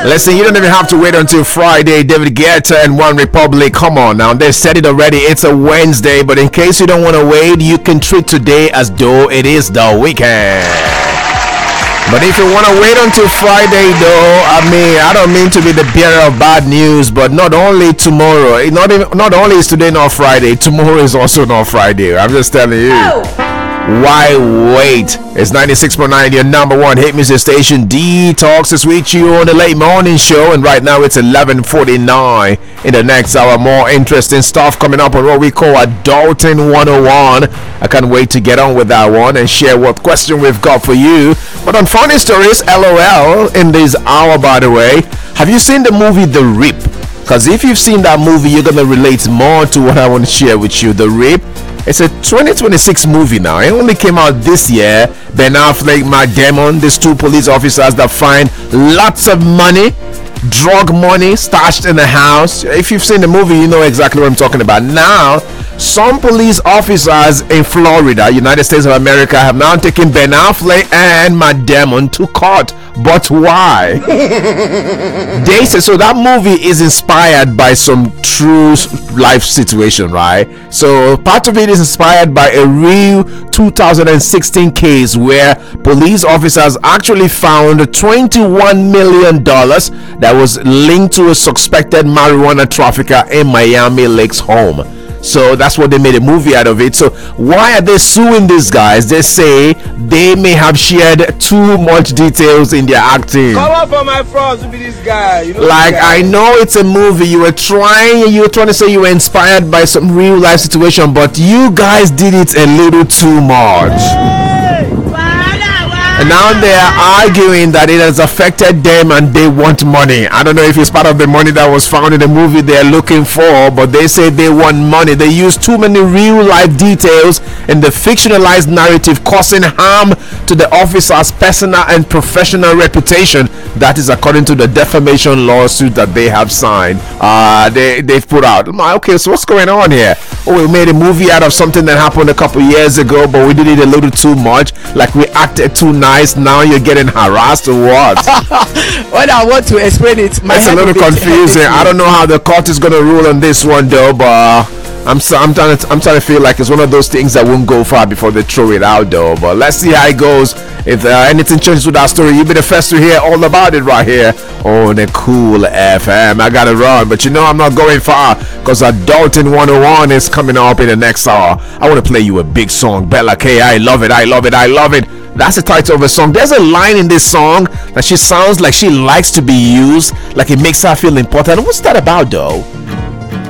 Listen, you don't even have to wait until Friday. David Guetta and One Republic. Come on now. They said it already. It's a Wednesday. But in case you don't want to wait, you can treat today as though it is the weekend. But if you want to wait until Friday, though, I don't mean to be the bearer of bad news, but not only tomorrow, not only is today not Friday, tomorrow is also not Friday. I'm just telling you. Oh. Why wait? It's 96.9, your number one hit music station. Detox is with you on the late morning show, and right now it's 11:49. In the next hour, more interesting stuff coming up on what we call Adulting 101. I can't wait to get on with that one and share what question we've got for you. But on funny stories, LOL, in this hour, by the way, have you seen the movie The Rip? Because if you've seen that movie, you're going to relate more to what I want to share with you. The Rip. It's a 2026 movie now. It only came out this year. Ben Affleck, Matt Damon, these two police officers that find lots of money, drug money stashed in the house. If you've seen the movie, you know exactly what I'm talking about. Now, some police officers in Florida, United States of America, have now taken Ben Affleck and Matt Damon to court. But why? They say so. That movie is inspired by some true life situation, right? So part of it is inspired by a real 2016 case where police officers actually found $21 million that was linked to a suspected marijuana trafficker in Miami Lake's home. So that's what they made a movie out of it. So why are they suing these guys? They say they may have shared too much details in their acting. Come up for my frogs to be this guy. You know, like, I know it's a movie. You were trying to say you were inspired by some real life situation, but you guys did it a little too much. And now they are arguing that it has affected them and they want money. I don't know if it's part of the money that was found in the movie they're looking for, but they say they want money. They use too many real life details in the fictionalized narrative, causing harm to the officer's personal and professional reputation. That is according to the defamation lawsuit that they have signed. They've put out. Okay, so what's going on here? Oh, we made a movie out of something that happened a couple years ago, but we did it a little too much. Like we acted too nice. Now you're getting harassed or what? When I want to explain it, it's a little confusing. I don't know how the court is going to rule on this one, though, but I'm trying to feel like it's one of those things that won't go far before they throw it out, though. But let's see how it goes. If anything changes with that story, you'll be the first to hear all about it right here on the Cool FM. I gotta run, but you know I'm not going far because Adulting 101 is coming up in the next hour. I want to play you a big song, Bella K. I love it, I love it, I love it. That's the title of a song. There's a line in this song that she sounds like she likes to be used, like it makes her feel important. What's that about, though?